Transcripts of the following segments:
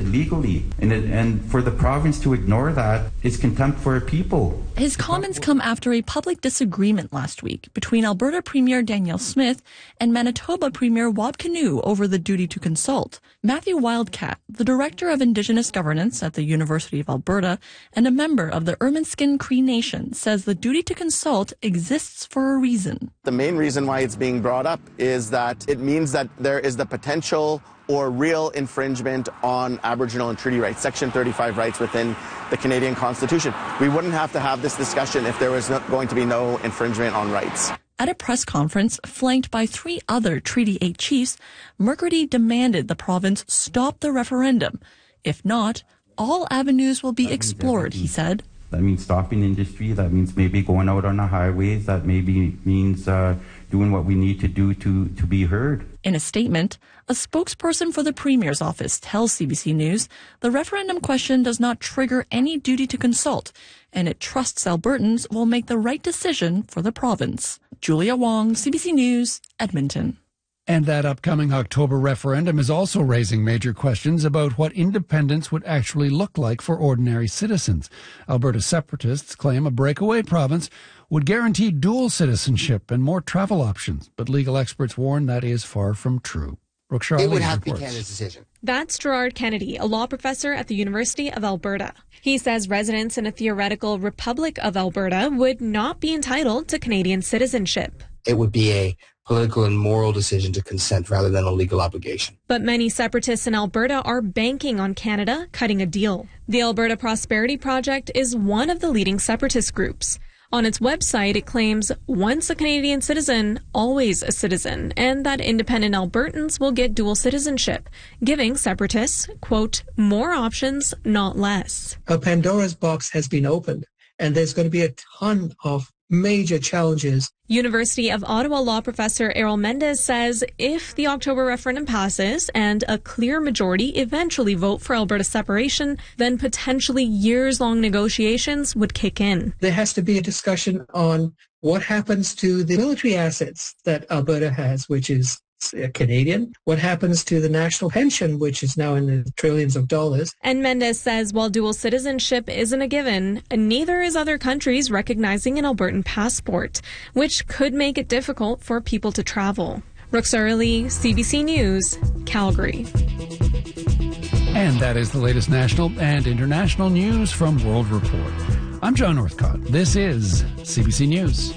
legally. And for the province to ignore that is contempt for our people. His comments come after a public disagreement last week between Alberta Premier Danielle Smith and Manitoba Premier Wab Kinew over the duty to consult. Matthew Wildcat, the Director of Indigenous Governance at the University of Alberta and a member of the Ermineskin Cree Nation, says the duty to consult exists for a reason. The main reason why it's being brought up is that it means that there is the potential or real infringement on Aboriginal and treaty rights, Section 35 rights within the Canadian Constitution. We wouldn't have to have this discussion if there was going to be no infringement on rights. At a press conference flanked by 3 other Treaty 8 chiefs, McCurdy demanded the province stop the referendum. If not, all avenues will be explored, he said. That means stopping industry. That means maybe going out on the highways. That maybe means doing what we need to do to be heard. In a statement, a spokesperson for the Premier's office tells CBC News the referendum question does not trigger any duty to consult, and it trusts Albertans will make the right decision for the province. Julia Wong, CBC News, Edmonton. And that upcoming October referendum is also raising major questions about what independence would actually look like for ordinary citizens. Alberta separatists claim a breakaway province would guarantee dual citizenship and more travel options, but legal experts warn that is far from true. Brooke Charlie It would have reports. to be Canada's decision. That's Gerard Kennedy, a law professor at the University of Alberta. He says residents in a theoretical Republic of Alberta would not be entitled to Canadian citizenship. It would be a political and moral decision to consent rather than a legal obligation. But many separatists in Alberta are banking on Canada cutting a deal. The Alberta Prosperity Project is one of the leading separatist groups. On its website, it claims once a Canadian citizen, always a citizen, and that independent Albertans will get dual citizenship, giving separatists, quote, more options, not less. A Pandora's box has been opened, and there's going to be a ton of major challenges. University of Ottawa law professor Errol Mendez says if the October referendum passes and a clear majority eventually vote for Alberta separation, then potentially years-long negotiations would kick in. There has to be a discussion on what happens to the military assets that Alberta has, which is Canadian. What happens to the national pension, which is now in the trillions of dollars. And Mendez says while dual citizenship isn't a given, neither is other countries recognizing an Albertan passport, which could make it difficult for people to travel. Brooke Early, CBC News, Calgary. And that is the latest national and international news from World Report. I'm John Northcott. This is CBC News.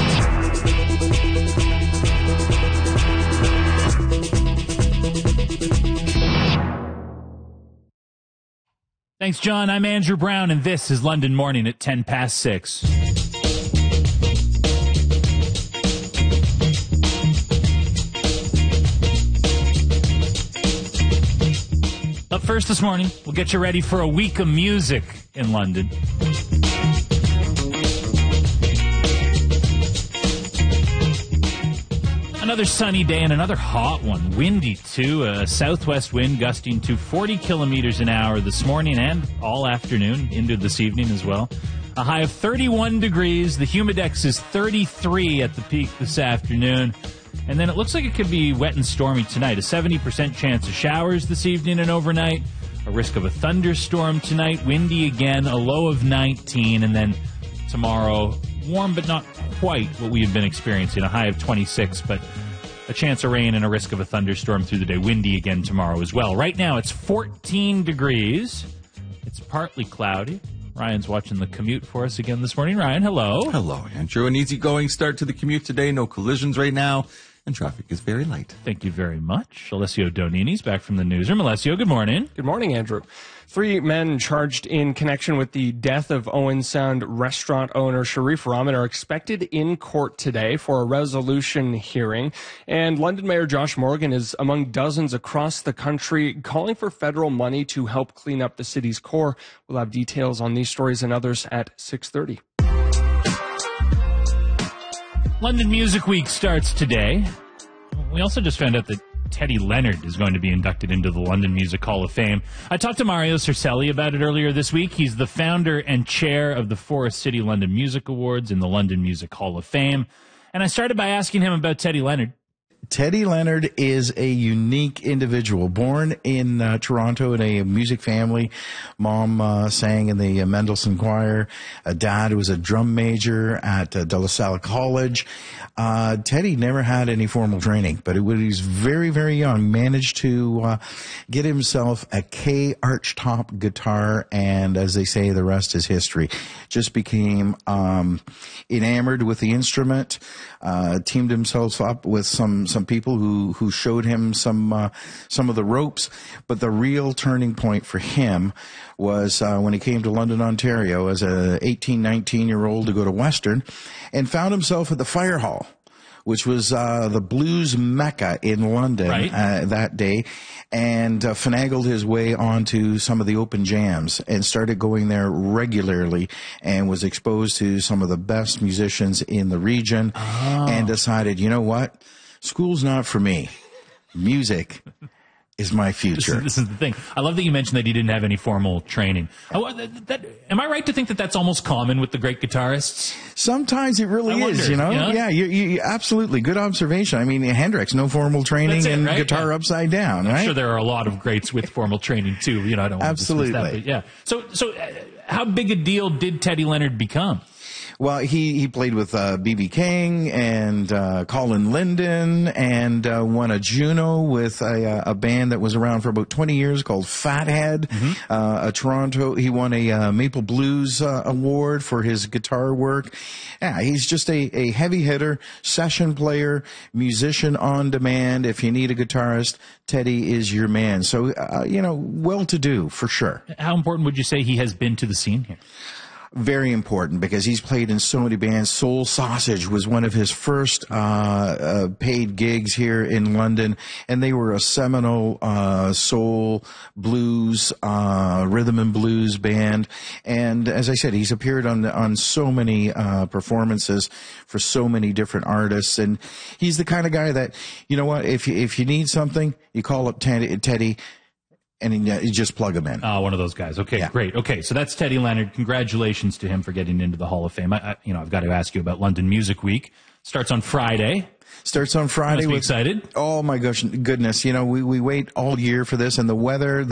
Thanks, John. I'm Andrew Brown, and this is London Morning at 10 past 6. Up first this morning, we'll get you ready for a week of music in London. Another sunny day and another hot one. Windy, too. A southwest wind gusting to 40 kilometers an hour this morning and all afternoon into this evening as well. A high of 31 degrees. The humidex is 33 at the peak this afternoon. And then it looks like it could be wet and stormy tonight. A 70% chance of showers this evening and overnight. A risk of a thunderstorm tonight. Windy again. A low of 19. And then tomorrow, warm but not quite what we have been experiencing. A high of 26, but a chance of rain and a risk of a thunderstorm through the day. Windy again tomorrow as well. Right now, it's 14 degrees. It's partly cloudy. Ryan's watching the commute for us again this morning. Ryan, hello. Hello, Andrew. An easygoing start to the commute today. No collisions right now, and traffic is very light. Thank you very much. Alessio Donini's back from the newsroom. Alessio, good morning. Good morning, Andrew. 3 men charged in connection with the death of Owen Sound restaurant owner Sharif Rahman are expected in court today for a resolution hearing. And London Mayor Josh Morgan is among dozens across the country calling for federal money to help clean up the city's core. We'll have details on these stories and others at 6:30. London Music Week starts today. We also just found out that Teddy Leonard is going to be inducted into the London Music Hall of Fame. I talked to Mario Cercelli about it earlier this week. He's the founder and chair of the Forest City London Music Awards and the London Music Hall of Fame. And I started by asking him about Teddy Leonard. Teddy Leonard is a unique individual. Born in Toronto in a music family. Mom sang in the Mendelssohn Choir. Dad was a drum major at De La Salle College. Teddy never had any formal training, but when he was very, very young, managed to get himself a K archtop guitar, and as they say, the rest is history. Just became enamored with the instrument, teamed himself up with some people who showed him some of the ropes. But the real turning point for him was when he came to London, Ontario as a 18, 19-year-old to go to Western, and found himself at the Fire Hall, which was the blues mecca in London that day, and finagled his way onto some of the open jams and started going there regularly, and was exposed to some of the best musicians in the region, and decided, you know what, school's not for me. Music is my future. This is the thing. I love that you mentioned that he didn't have any formal training. Am I right to think that that's almost common with the great guitarists? Sometimes it really is, you know? Yeah, you absolutely. Good observation. I mean, Hendrix, no formal training, and guitar upside down, right? I'm sure there are a lot of greats with formal training, too. You know, I don't want to discuss that, but yeah. So how big a deal did Teddy Leonard become? Well, he played with B.B. King and Colin Linden, and won a Juno with a band that was around for about 20 years called Fathead. A Toronto. He won a Maple Blues award for his guitar work. Yeah, he's just a heavy hitter, session player, musician on demand. If you need a guitarist, Teddy is your man. So, well-to-do for sure. How important would you say he has been to the scene here? Very important, because he's played in so many bands. Soul Sausage was one of his first paid gigs here in London, and they were a seminal soul, blues, rhythm and blues band. And as I said, he's appeared on so many performances for so many different artists, and he's the kind of guy that, you know what, if you need something, you call up Teddy, and you just plug him in. One of those guys. Okay, great. Okay, so that's Teddy Leonard. Congratulations to him for getting into the Hall of Fame. I've got to ask you about London Music Week. Starts on Friday. Starts on Friday. Must be excited. Oh my goodness! You know, we wait all year for this, and the weather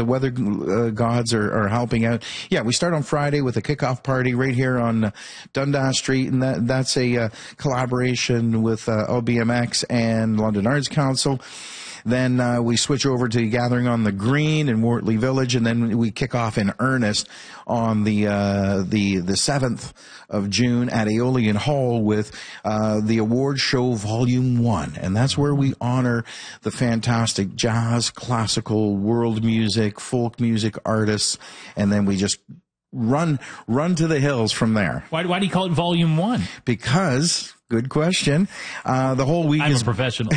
gods are helping out. Yeah, we start on Friday with a kickoff party right here on Dundas Street, and that's a collaboration with OBMX and London Arts Council. Then we switch over to Gathering on the Green in Wortley Village, and then we kick off in earnest on the 7th of June at Aeolian Hall with the Award Show Volume 1. And that's where we honor the fantastic jazz, classical, world music, folk music artists, and then we just run to the hills from there. Why do you call it Volume 1? Because, good question, the whole week I'm a professional.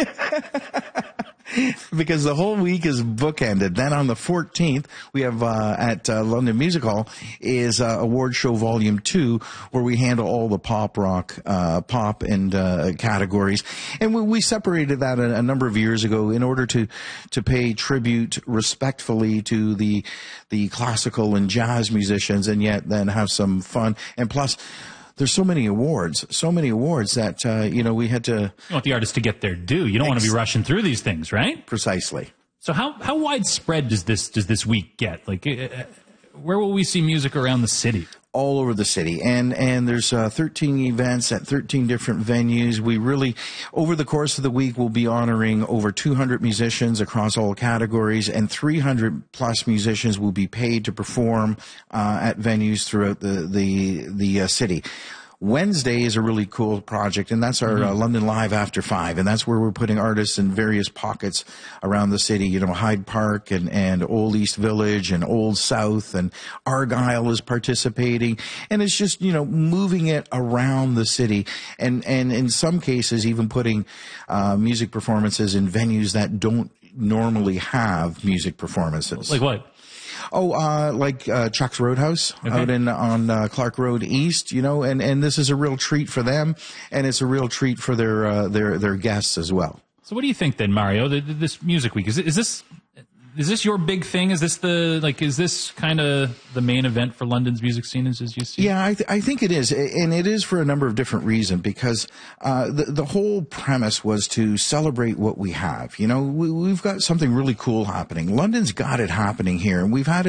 Because the whole week is bookended. Then on the 14th, we have at London Music Hall is Award Show Volume 2, where we handle all the pop rock, pop and categories. And we separated that a number of years ago in order to pay tribute respectfully to the classical and jazz musicians, and yet then have some fun. And plus, there's so many awards that, we had to... You want the artist to get their due. You don't want to be rushing through these things, right? Precisely. So how widespread does this week get? Like, where will we see music around the city? All over the city. And there's 13 events at 13 different venues. We really, over the course of the week, we'll be honoring over 200 musicians across all categories, and 300 plus musicians will be paid to perform at venues throughout the city. Wednesday is a really cool project, and that's our London Live After 5, and that's where we're putting artists in various pockets around the city. Hyde Park and Old East Village and Old South, and Argyle is participating, and it's just, moving it around the city, and in some cases even putting music performances in venues that don't normally have music performances. Like what? Like Chuck's Roadhouse out on Clark Road East, and this is a real treat for them, and it's a real treat for their guests as well. So what do you think then, Mario? This Music Week, is this is this your big thing? Is this kind of the main event for London's music scene as you see? Yeah, I think it is. And it is for a number of different reasons, because the whole premise was to celebrate what we have. You know, we've got something really cool happening. London's got it happening here, and we've had